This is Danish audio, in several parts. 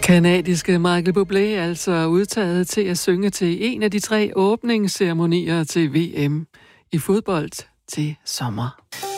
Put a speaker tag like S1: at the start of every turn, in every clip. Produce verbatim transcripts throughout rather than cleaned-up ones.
S1: Kanadiske Michael Bublé altså udtaget til at synge til en af de tre åbningsceremonier til V M i fodbold til sommer.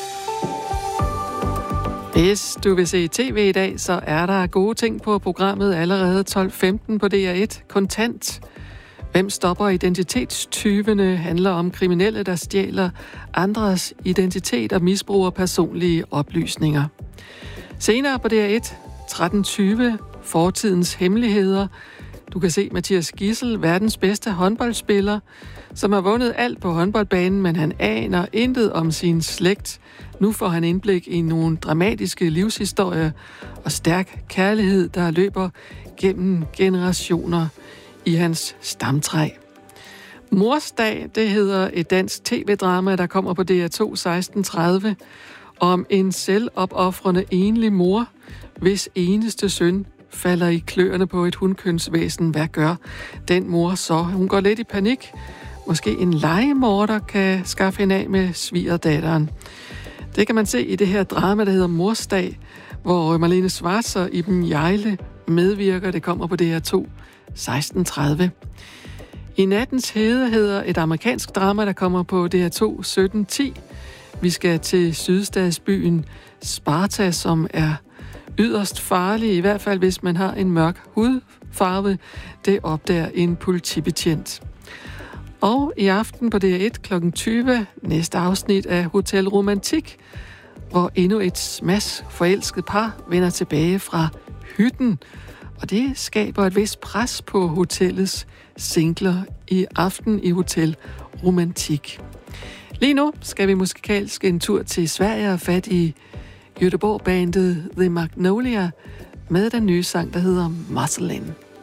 S1: Hvis du vil se tv i dag, så er der gode ting på programmet allerede tolv femten på D R et. Kontant. Hvem stopper identitetstyvene handler om kriminelle, der stjæler andres identitet og misbruger personlige oplysninger. Senere på D R et, tretten tyve, fortidens hemmeligheder. Du kan se Mathias Gidsel, verdens bedste håndboldspiller, som har vundet alt på håndboldbanen, men han aner intet om sin slægt. Nu får han indblik i nogle dramatiske livshistorier og stærk kærlighed, der løber gennem generationer i hans stamtræ. Morsdag, det hedder et dansk tv-drama, der kommer på D R to seksten tredive, om en selvopoffrende enlig mor, hvis eneste søn falder i kløerne på et hundkønsvæsen. Hvad gør den mor så? Hun går lidt i panik. Måske en legemorder kan skaffe hende af med svigerdatteren. Det kan man se i det her drama, der hedder Morsdag, hvor Marlene Schwartz og Iben Hjejle medvirker. Det kommer på D R to seksten tredive. I nattens hede hedder et amerikansk drama, der kommer på D R to sytten ti. Vi skal til sydstatsbyen Sparta, som er yderst farlig, i hvert fald hvis man har en mørk hudfarve. Det opdager en politibetjent. Og i aften på D R et klokken tyve, næste afsnit af Hotel Romantik, hvor endnu et smash forelsket par vender tilbage fra hytten. Og det skaber et vist pres på hotellets singler i aften i Hotel Romantik. Lige nu skal vi musikalsk en tur til Sverige og fat i Göteborg-bandet The Magnolia med den nye sang, der hedder Marceline.